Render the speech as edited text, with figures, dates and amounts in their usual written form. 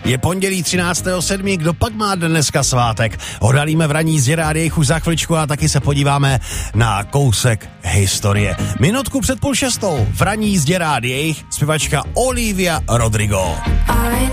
Je pondělí 13.7. Kdo pak má dneska svátek? Odhalíme v ranní jízdě rádiích už za chviličku a taky se podíváme na kousek historie. Minutku před 5:30 v ranní jízdě rádiích zpěvačka Olivia Rodrigo. I